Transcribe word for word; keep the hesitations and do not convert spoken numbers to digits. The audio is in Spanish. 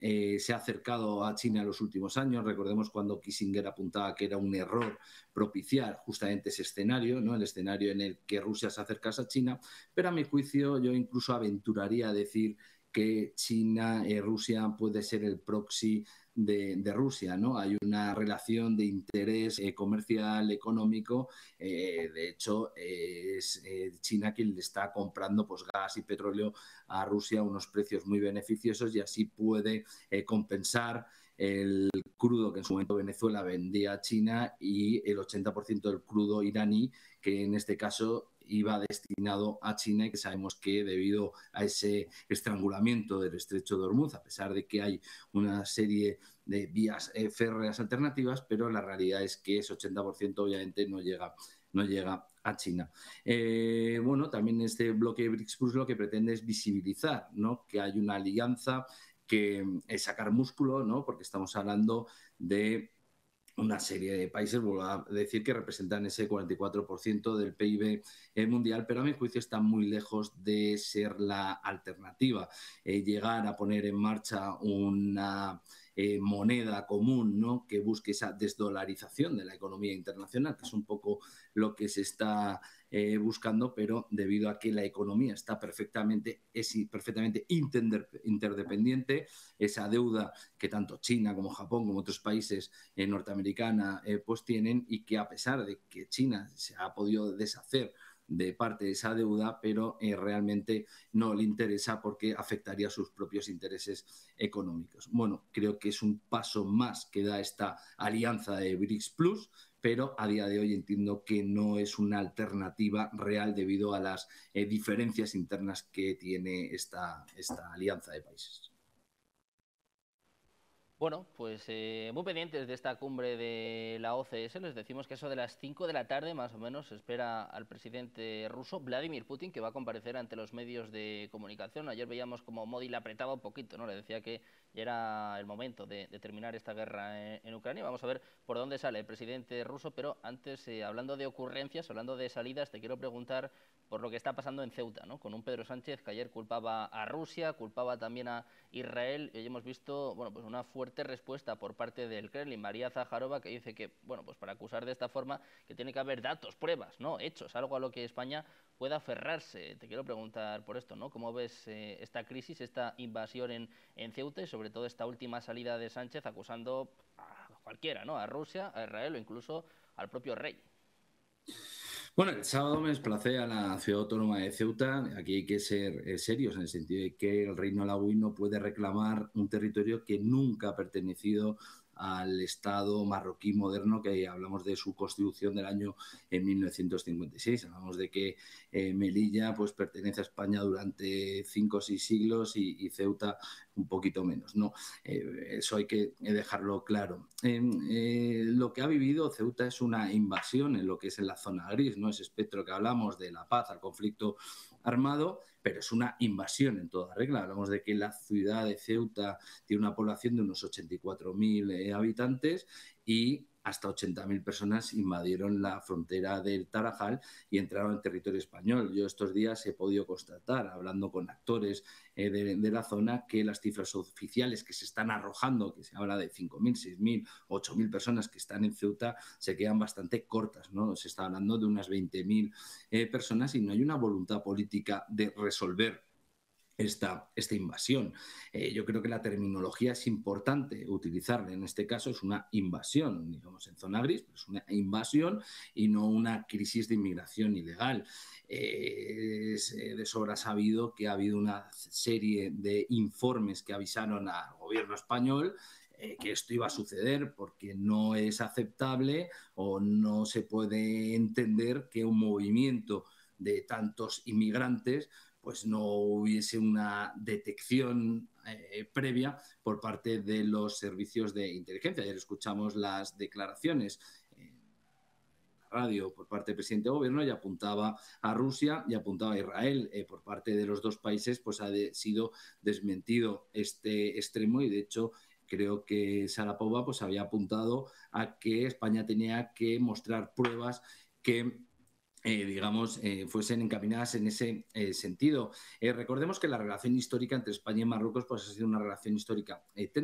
eh, se ha acercado a China en los últimos años. Recordemos cuando Kissinger apuntaba que era un error propiciar justamente ese escenario, ¿no? El escenario en el que Rusia se acercase a China, pero a mi juicio yo incluso aventuraría a decir que China, eh, Rusia puede ser el proxy de, de Rusia, ¿no? Hay una relación de interés eh, comercial, económico. Eh, de hecho, eh, es eh, China quien le está comprando pues, gas y petróleo a Rusia a unos precios muy beneficiosos, y así puede eh, compensar el crudo que en su momento Venezuela vendía a China y el ochenta por ciento del crudo iraní, que en este caso iba destinado a China, y que sabemos que debido a ese estrangulamiento del estrecho de Hormuz, a pesar de que hay una serie de vías eh, férreas alternativas, pero la realidad es que ese ochenta por ciento obviamente no llega, no llega a China. Eh, bueno, también este bloque de BRICS Plus lo que pretende es visibilizar, ¿no?, que hay una alianza, que es sacar músculo, ¿no?, porque estamos hablando de una serie de países, vuelvo a decir, que representan ese cuarenta y cuatro por ciento del P I B mundial, pero a mi juicio están muy lejos de ser la alternativa. Eh, llegar a poner en marcha una eh, moneda común, ¿no?, que busque esa desdolarización de la economía internacional, que es un poco lo que se está eh, buscando, pero debido a que la economía está perfectamente, es perfectamente interdependiente, esa deuda que tanto China como Japón como otros países eh, norteamericanos eh, pues tienen, y que a pesar de que China se ha podido deshacer de parte de esa deuda, pero eh, realmente no le interesa porque afectaría sus propios intereses económicos. Bueno, creo que es un paso más que da esta alianza de BRICS Plus, pero a día de hoy entiendo que no es una alternativa real debido a las eh, diferencias internas que tiene esta, esta alianza de países. Bueno, pues eh, muy pendientes de esta cumbre de la O C S. Les decimos que eso de las cinco de la tarde más o menos se espera al presidente ruso Vladimir Putin, que va a comparecer ante los medios de comunicación. Ayer veíamos como Modi le apretaba un poquito, ¿no? Le decía que ya era el momento de, de terminar esta guerra en, en Ucrania. Vamos a ver por dónde sale el presidente ruso, pero antes, eh, hablando de ocurrencias, hablando de salidas, te quiero preguntar por lo que está pasando en Ceuta, ¿no?, con un Pedro Sánchez que ayer culpaba a Rusia, culpaba también a Israel, y hoy hemos visto, bueno, pues una fuerte respuesta por parte del Kremlin, María Zaharova, que dice que, bueno, pues para acusar de esta forma, que tiene que haber datos, pruebas, ¿no?, hechos, algo a lo que España pueda aferrarse. Te quiero preguntar por esto, ¿no?, ¿cómo ves eh, esta crisis, esta invasión en, en Ceuta, y sobre todo esta última salida de Sánchez acusando a cualquiera, ¿no?, a Rusia, a Israel o incluso al propio rey? Bueno, el sábado me desplacé a la ciudad autónoma de Ceuta. Aquí hay que ser eh, serios en el sentido de que el reino alauí no puede reclamar un territorio que nunca ha pertenecido al Estado marroquí moderno, que hablamos de su constitución del año en mil novecientos cincuenta y seis. Hablamos de que eh, Melilla pues, pertenece a España durante cinco o seis siglos y, y Ceuta un poquito menos, ¿no? Eh, eso hay que dejarlo claro. Eh, eh, lo que ha vivido Ceuta es una invasión en lo que es en la zona gris, ¿no? Ese espectro que hablamos de la paz al conflicto armado, pero es una invasión en toda regla. Hablamos de que la ciudad de Ceuta tiene una población de unos ochenta y cuatro mil eh, habitantes, y hasta ochenta mil personas invadieron la frontera del Tarajal y entraron en territorio español. Yo estos días he podido constatar, hablando con actores eh, de, de la zona, que las cifras oficiales que se están arrojando, que se habla de cinco mil, seis mil, ocho mil personas que están en Ceuta, se quedan bastante cortas, ¿no? Se está hablando de unas veinte mil eh, personas, y no hay una voluntad política de resolver Esta, esta invasión. Eh, yo creo que la terminología es importante utilizarla. En este caso es una invasión, digamos en zona gris, pero es una invasión y no una crisis de inmigración ilegal. Eh, es de sobra sabido que ha habido una serie de informes que avisaron al gobierno español eh, que esto iba a suceder, porque no es aceptable o no se puede entender que un movimiento de tantos inmigrantes pues no hubiese una detección eh, previa por parte de los servicios de inteligencia. Ayer escuchamos las declaraciones en la radio por parte del presidente de gobierno, y apuntaba a Rusia y apuntaba a Israel. Eh, por parte de los dos países pues ha de, sido desmentido este extremo, y de hecho creo que Sharapova pues había apuntado a que España tenía que mostrar pruebas que Eh, digamos, eh, fuesen encaminadas en ese eh, sentido. Eh, recordemos que la relación histórica entre España y Marruecos pues, ha sido una relación histórica eh,